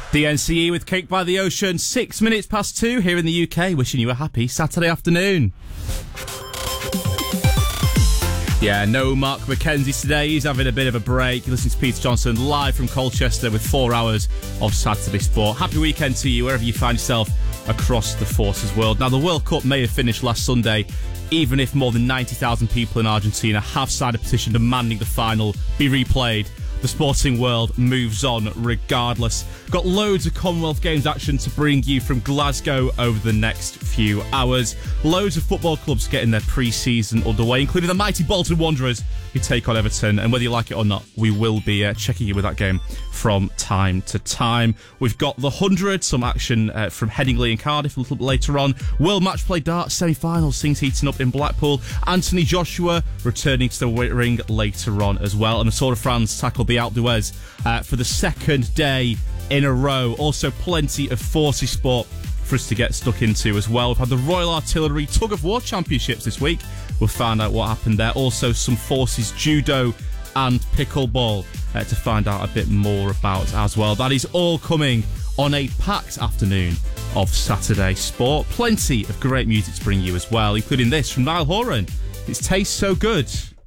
The NCE with Cake by the Ocean, 6 minutes past 2 here in the UK, wishing you a happy Saturday afternoon. Yeah, no Mark McKenzie today. He's having a bit of a break. You're listening to Peter Johnson live from Colchester with 4 hours of Saturday sport. Happy weekend to you wherever you find yourself across the Forces world. Now, the World Cup may have finished last Sunday, even if more than 90,000 people in Argentina have signed a petition demanding the final be replayed. The sporting world moves on regardless. Got loads of Commonwealth Games action to bring you from Glasgow over the next few hours. Loads of football clubs getting their pre-season underway, including the mighty Bolton Wanderers, who take on Everton. And whether you like it or not, we will be checking you with that game from time to time. We've got the 100, some action from Headingley and Cardiff a little bit later on. World Match Play Darts semi-finals, things heating up in Blackpool. Anthony Joshua returning to the ring later on as well. And the Tour de France tackled the Alpe d'Huez for the second day in a row. Also plenty of Forces sport for us to get stuck into as well. We've had the Royal Artillery Tug of War Championships this week. We'll find out what happened there. Also some Forces Judo and Pickleball to find out a bit more about as well. That is all coming on a packed afternoon of Saturday sport. Plenty of great music to bring you as well, including this from Niall Horan. It tastes so good.